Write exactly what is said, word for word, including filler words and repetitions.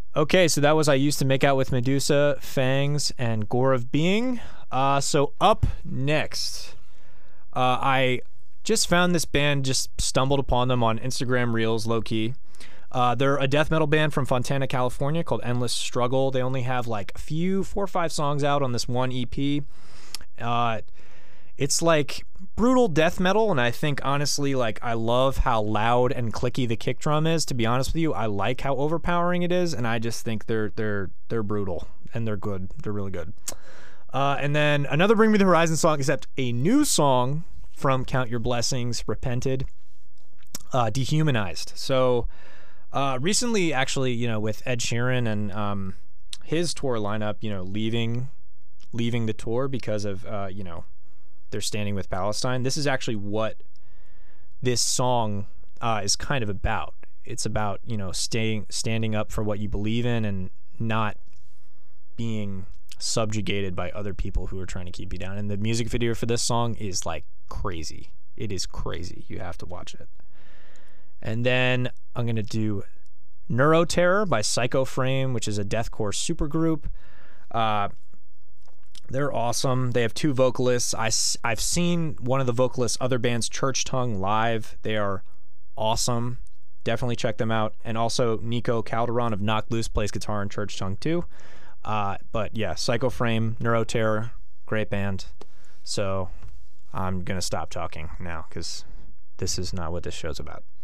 Okay, so that was I Used to Make Out with Medusa, Fangs, and Gore of Being. Uh, so up next, uh, I just found this band, just stumbled upon them on Instagram Reels, low key. Uh, they're a death metal band from Fontana, California called Endless Struggle. They only have like a few, four or five songs out on this one E P. Uh, it's like brutal death metal, and I think honestly, like I love how loud and clicky the kick drum is. To be honest with you, I like how overpowering it is, and I just think they're they're they're brutal and they're good. They're really good. Uh, and then another Bring Me the Horizon song, except a new song from Count Your Blessings, Repented, uh, Dehumanized. So uh, recently, actually, you know, with Ed Sheeran and um, his tour lineup, you know, leaving leaving the tour because of uh, you know. they're standing with Palestine. This is actually what this song uh, is kind of about. It's about, you know, staying, standing up for what you believe in and not being subjugated by other people who are trying to keep you down. And the music video for this song is like crazy. It is crazy. You have to watch it. And then I'm going to do Neuroterror by Psycho Frame, which is a deathcore supergroup. Uh, They're awesome. They have two vocalists. I, I've seen one of the vocalists' other bands, Church Tongue, live. They are awesome. Definitely check them out. And also, Nico Calderon of Knocked Loose plays guitar in Church Tongue, too. Uh, but yeah, Psycho Frame, Neuroterror, great band. So I'm going to stop talking now because this is not what this show's about.